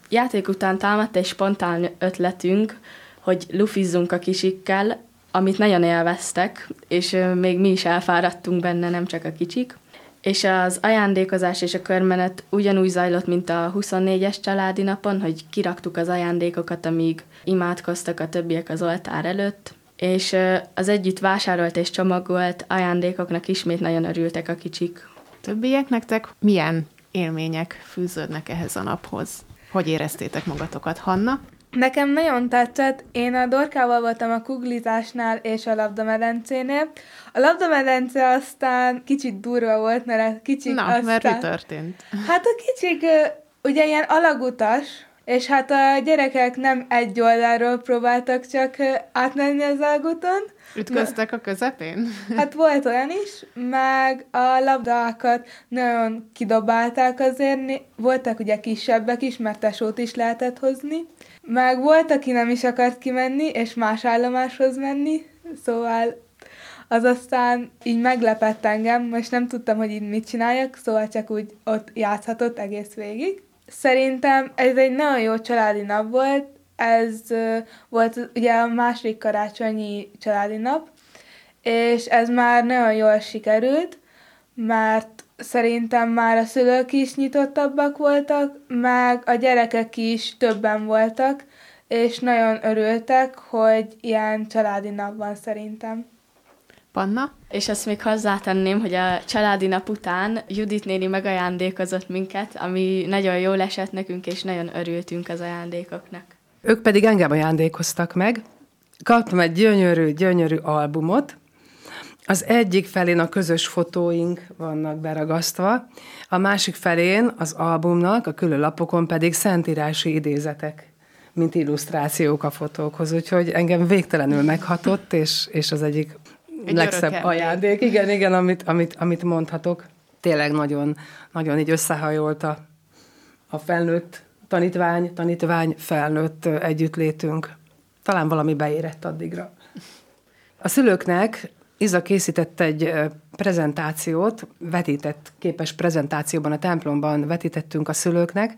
játék után támadt egy spontán ötletünk, hogy lufizzunk a kisikkel, amit nagyon élveztek, és még mi is elfáradtunk benne, nem csak a kicsik. És az ajándékozás és a körmenet ugyanúgy zajlott, mint a 24-es családi napon, hogy kiraktuk az ajándékokat, amíg imádkoztak a többiek az oltár előtt, és az együtt vásárolt és csomagolt ajándékoknak ismét nagyon örültek a kicsik. Többiek nektek milyen élmények fűződnek ehhez a naphoz? Hogy éreztétek magatokat, Hanna? Nekem nagyon tetszett, én a Dorkával voltam a kuglizásnál és a labdamedencénél. A labdamedence aztán kicsit durva volt, mert a kicsik mert mi történt? Hát a kicsik ugye ilyen alagutas, és hát a gyerekek nem egy oldalról próbáltak csak átmenni az alagúton. Ütköztek a közepén? Hát volt olyan is, meg a labdákat nagyon kidobálták azért, voltak ugye kisebbek is, mert tesót is lehetett hozni. Meg volt, aki nem is akart kimenni, és más állomáshoz menni, szóval az aztán így meglepett engem, most nem tudtam, hogy így mit csináljak, szóval csak úgy ott játszhatott egész végig. Szerintem ez egy nagyon jó családi nap volt, ez volt ugye a második karácsonyi családi nap, és ez már nagyon jól sikerült, mert szerintem már a szülők is nyitottabbak voltak, meg a gyerekek is többen voltak, és nagyon örültek, hogy ilyen családi nap van szerintem. Panna? És azt még hozzátenném, hogy a családi nap után Judit néni megajándékozott minket, ami nagyon jól esett nekünk, és nagyon örültünk az ajándékoknak. Ők pedig engem ajándékoztak meg. Kaptam egy gyönyörű albumot. Az egyik felén a közös fotóink vannak beragasztva, a másik felén az albumnak, a külön lapokon pedig szentírási idézetek, mint illusztrációk a fotókhoz, úgyhogy engem végtelenül meghatott, és az egyik legszebb ajándék. Igen, amit mondhatok. Tényleg nagyon, nagyon így összehajolt a felnőtt tanítvány, felnőtt együttlétünk. Talán valami beérett addigra. A szülőknek Iza készített egy prezentációt, vetített képes prezentációban a templomban vetítettünk a szülőknek.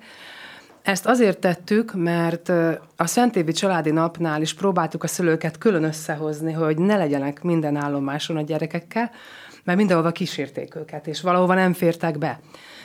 Ezt azért tettük, mert a Szentévi családi napnál is próbáltuk a szülőket külön összehozni, hogy ne legyenek minden állomáson a gyerekekkel, mert mindenhova kísérték őket, és valahova nem fértek be.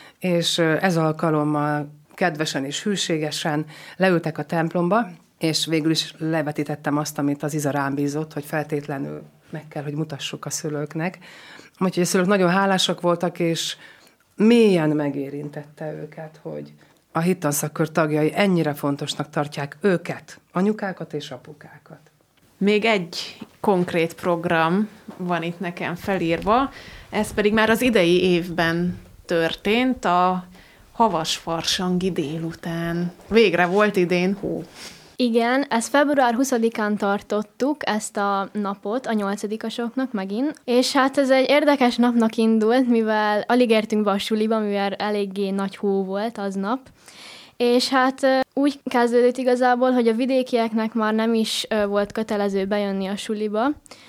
És ez alkalommal kedvesen és hűségesen leültek a templomba, és végül is levetítettem azt, amit az Iza rám bízott, hogy feltétlenül meg kell, hogy mutassuk a szülőknek. Úgyhogy a szülők nagyon hálásak voltak, és mélyen megérintette őket, hogy a hittanszakör tagjai ennyire fontosnak tartják őket, anyukákat és apukákat. Még egy konkrét program van itt nekem felírva, ez pedig már az idei évben történt, a Havasfarsangi délután. Végre volt idén hó. Igen, ezt február 20-án tartottuk, ezt a napot a 8-asoknak megint, és hát ez egy érdekes napnak indult, mivel alig értünk be a suliba, mivel eléggé nagy hó volt aznap, és hát úgy kezdődött igazából, hogy a vidékieknek már nem is volt kötelező bejönni a suliba,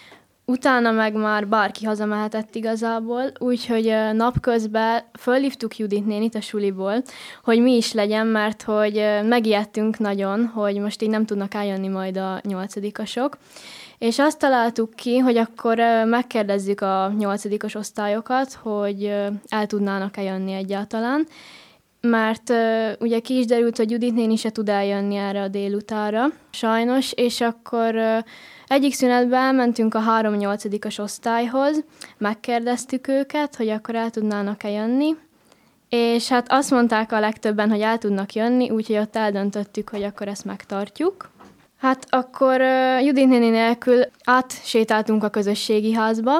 utána meg már bárki hazamehetett igazából, úgyhogy napközben fölhívtuk Judit nénit a suliból, hogy mi is legyen, mert hogy megijedtünk nagyon, hogy most így nem tudnak eljönni majd a 8-asok. És azt találtuk ki, hogy akkor megkérdezzük a 8-as osztályokat, hogy el tudnának-e jönni egyáltalán, mert ugye ki is derült, hogy Judit néni se tud eljönni erre a délutánra, sajnos, és akkor egyik szünetben elmentünk a 3-8-as osztályhoz, megkérdeztük őket, hogy akkor el tudnának-e jönni, és hát azt mondták a legtöbben, hogy el tudnak jönni, úgyhogy ott eldöntöttük, hogy akkor ezt megtartjuk. Hát akkor Judit néni nélkül átsétáltunk a közösségi házba,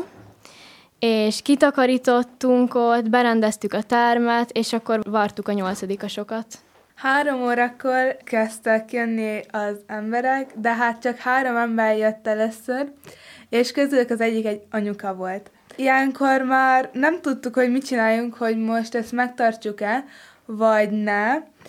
és kitakarítottunk ott, berendeztük a termet, és akkor vártuk a 8-asokat. 3 órakor kezdtek jönni az emberek, de hát csak 3 ember jött először, és közülük az egyik egy anyuka volt. Ilyenkor már nem tudtuk, hogy mit csináljunk, hogy most ezt megtartjuk-e, vagy ne,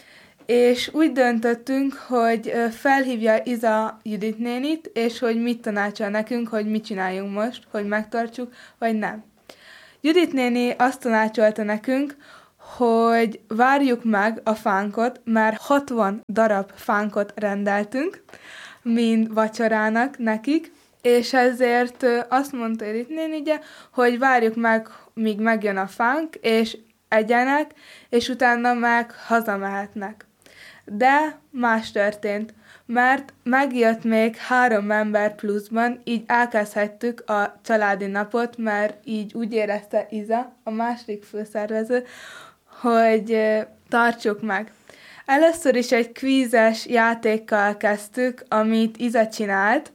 és úgy döntöttünk, hogy felhívja Iza Judit nénit, és hogy mit tanácsol nekünk, hogy mit csináljunk most, hogy megtartsuk, vagy nem. Judit néni azt tanácsolta nekünk, hogy várjuk meg a fánkot, mert 60 darab fánkot rendeltünk, mind vacsorának nekik, és ezért azt mondta Edith néni, ugye, hogy várjuk meg, míg megjön a fánk, és egyenek, és utána meg hazamehetnek. De más történt, mert megjött még 3 ember pluszban, így elkezdhettük a családi napot, mert így úgy érezte Iza, a második főszervező, hogy tartsuk meg. Először is egy kvízes játékkal kezdtük, amit Iza csinált,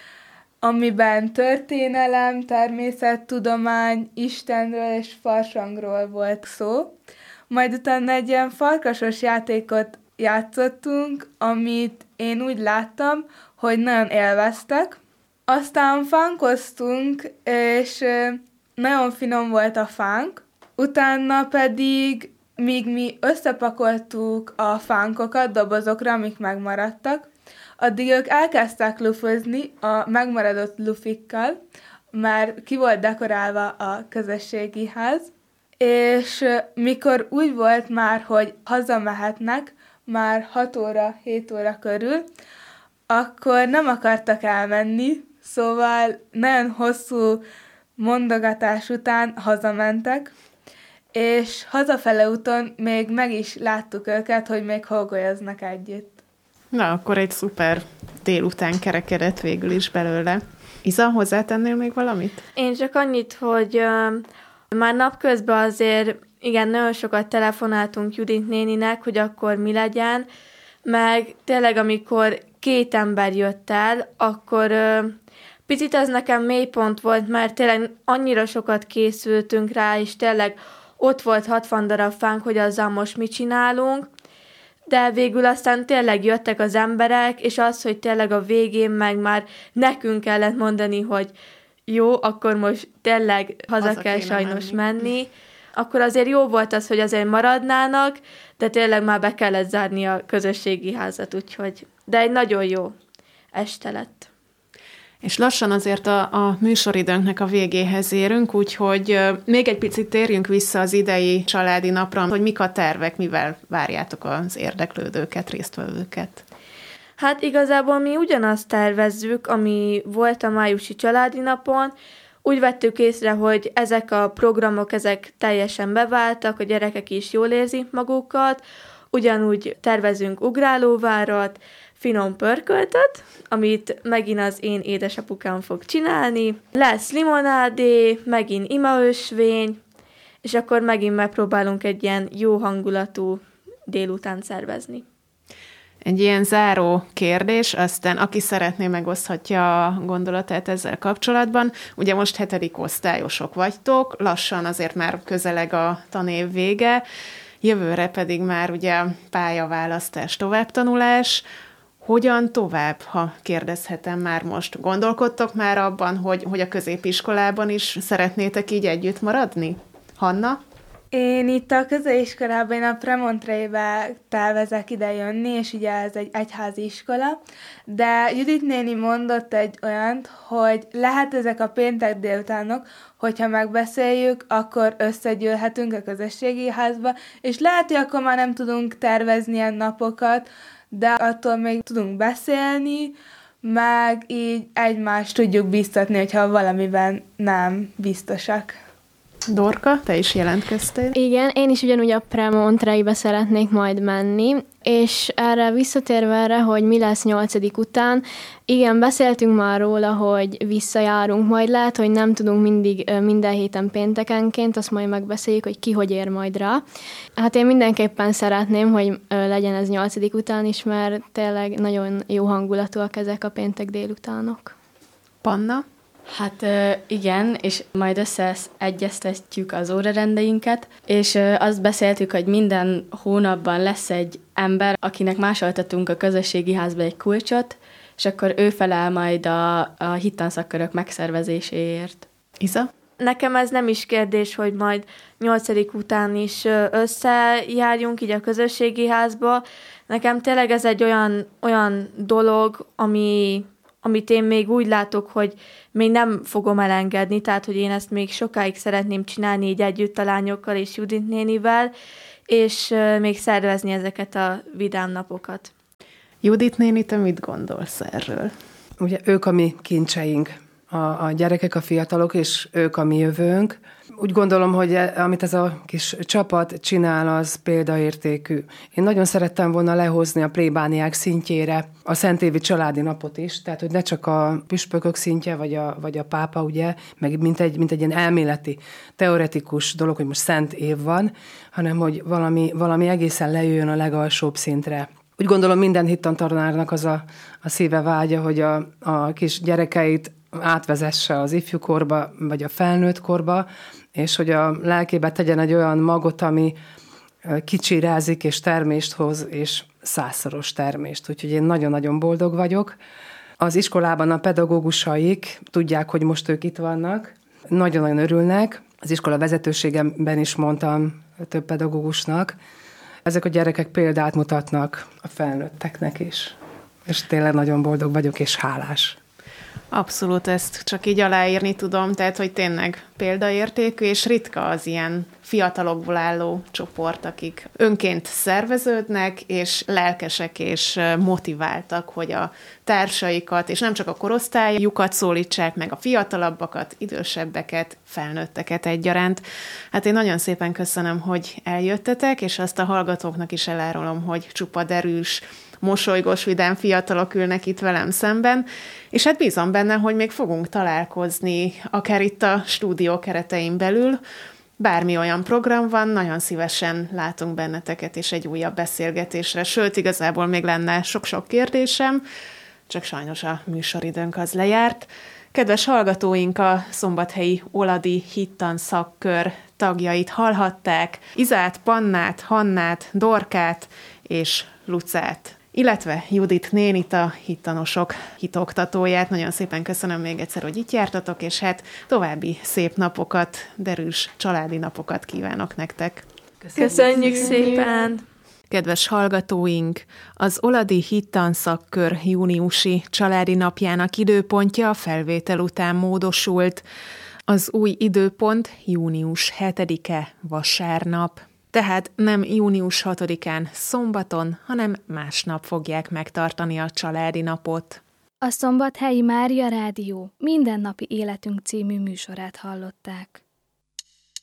amiben történelem, természettudomány, Istenről és farsangról volt szó. Majd utána egy ilyen farkasos játékot játszottunk, amit én úgy láttam, hogy nagyon élveztek. Aztán fánkoztunk, és nagyon finom volt a fánk. Utána pedig, míg mi összepakoltuk a fánkokat dobozokra, amik megmaradtak, addig ők elkezdtek lufozni a megmaradott lufikkal, már ki volt dekorálva a közösségi ház, és mikor úgy volt már, hogy hazamehetnek, már 6 óra, 7 óra körül, akkor nem akartak elmenni, szóval nagyon hosszú mondogatás után hazamentek, és hazafele úton még meg is láttuk őket, hogy még horgolyoznak együtt. Na, akkor egy szuper délután kerekedett végül is belőle. Iza, hozzátennél még valamit? Én csak annyit, hogy már napközben azért igen, nagyon sokat telefonáltunk Judit néninek, hogy akkor mi legyen, meg tényleg amikor 2 ember jött el, akkor picit ez nekem mélypont volt, mert tényleg annyira sokat készültünk rá, és tényleg ott volt 60 darab fánk, hogy azzal most mit csinálunk, de végül aztán tényleg jöttek az emberek, és az, hogy tényleg a végén meg már nekünk kellett mondani, hogy jó, akkor most tényleg haza kell sajnos menni. Akkor azért jó volt az, hogy azért maradnának, de tényleg már be kellett zárni a közösségi házat, úgyhogy, de egy nagyon jó este lett. És lassan azért a műsoridőnknek a végéhez érünk, úgyhogy még egy picit térjünk vissza az idei családi napra, hogy mik a tervek, mivel várjátok az érdeklődőket, résztvevőket. Hát igazából mi ugyanazt tervezzük, ami volt a májusi családi napon. Úgy vettük észre, hogy ezek a programok, ezek teljesen beváltak, a gyerekek is jól érzik magukat, ugyanúgy tervezünk ugrálóvárat, finom pörköltöt, amit megint az én édesapukám fog csinálni. Lesz limonádé, megint imaösvény, és akkor megint megpróbálunk egy ilyen jó hangulatú délután szervezni. Egy ilyen záró kérdés, aztán aki szeretné, megoszthatja a gondolatát ezzel kapcsolatban. Ugye most 7. osztályosok vagytok, lassan azért már közeleg a tanév vége, jövőre pedig már ugye pályaválasztás, továbbtanulás. Hogyan tovább, ha kérdezhetem már most? Gondolkodtok már abban, hogy a középiskolában is szeretnétek így együtt maradni? Hanna? Én itt a középiskolában, én a Premontré-be tervezek ide jönni, és ugye ez egy egyházi iskola, de Judit néni mondott egy olyant, hogy lehet ezek a péntek délutánok, hogyha megbeszéljük, akkor összegyűlhetünk a közösségi házba, és lehet, hogy akkor már nem tudunk tervezni ilyen napokat, de attól még tudunk beszélni, meg így egymást tudjuk biztatni, hogyha valamiben nem biztosak. Dorka, te is jelentkeztél? Igen, én is ugyanúgy a Premontrei-be szeretnék majd menni, és erre visszatérve erre, hogy mi lesz 8. után, igen, beszéltünk már róla, hogy visszajárunk, majd lehet, hogy nem tudunk mindig minden héten péntekenként, azt majd megbeszéljük, hogy ki hogy ér majd rá. Hát én mindenképpen szeretném, hogy legyen ez 8. után is, mert tényleg nagyon jó hangulatúak ezek a péntek délutánok. Panna? Hát igen, és majd összeegyeztetjük az órarendeinket, és azt beszéltük, hogy minden hónapban lesz egy ember, akinek másoltatunk a közösségi házba egy kulcsot, és akkor ő felel majd a hittanszakörök megszervezéséért. Iza? Nekem ez nem is kérdés, hogy majd 8. után is összejárjunk így a közösségi házba. Nekem tényleg ez egy olyan dolog, ami amit én még úgy látok, hogy még nem fogom elengedni, tehát hogy én ezt még sokáig szeretném csinálni így együtt a lányokkal és Judit nénivel, és még szervezni ezeket a vidám napokat. Judit néni, te mit gondolsz erről? Ugye ők a mi kincseink, a gyerekek, a fiatalok, és ők a mi jövőnk. Úgy gondolom, hogy amit ez a kis csapat csinál, az példaértékű. Én nagyon szerettem volna lehozni a plébániák szintjére a Szentévi családi napot is, tehát hogy ne csak a püspökök szintje, vagy a pápa, ugye, meg mint egy ilyen elméleti, teoretikus dolog, hogy most szent év van, hanem hogy valami egészen lejöjjön a legalsóbb szintre. Úgy gondolom, minden hittantanárnak az a szíve vágya, hogy a kis gyerekeit átvezesse az ifjúkorba, vagy a felnőtt korba, és hogy a lelkébe tegyen egy olyan magot, ami kicsirázik és termést hoz, és 100-szoros termést. Úgyhogy én nagyon-nagyon boldog vagyok. Az iskolában a pedagógusaik tudják, hogy most ők itt vannak. Nagyon-nagyon örülnek. Az iskola vezetőségemben is mondtam több pedagógusnak. Ezek a gyerekek példát mutatnak a felnőtteknek is. És tényleg nagyon boldog vagyok, és hálás. Abszolút, ezt csak így aláírni tudom, tehát, hogy tényleg példaértékű, és ritka az ilyen fiatalokból álló csoport, akik önként szerveződnek, és lelkesek és motiváltak, hogy a társaikat, és nem csak a korosztályukat szólítsák meg, a fiatalabbakat, idősebbeket, felnőtteket egyaránt. Hát én nagyon szépen köszönöm, hogy eljöttetek, és azt a hallgatóknak is elárulom, hogy csupa derűs, mosolygós, vidám fiatalok ülnek itt velem szemben, és hát bízom benne, hogy még fogunk találkozni, akár itt a stúdió keretein belül. Bármi olyan program van, nagyon szívesen látunk benneteket és egy újabb beszélgetésre, sőt, igazából még lenne sok-sok kérdésem, csak sajnos a műsoridőnk az lejárt. Kedves hallgatóink, a szombathelyi Oladi Hittan szakkör tagjait hallhatták, Izát, Pannát, Hannát, Dorkát és Lucát, illetve Judit nénit, a hittanosok hitoktatóját. Nagyon szépen köszönöm még egyszer, hogy itt jártatok, és hát további szép napokat, derűs családi napokat kívánok nektek. Köszönjük szépen! Kedves hallgatóink, az Oladi Hittan szakkör júniusi családi napjának időpontja a felvétel után módosult. Az új időpont június 7-e vasárnap. Tehát nem június 6-án szombaton, hanem másnap fogják megtartani a családi napot. A Szombathelyi Mária Rádió mindennapi életünk című műsorát hallották.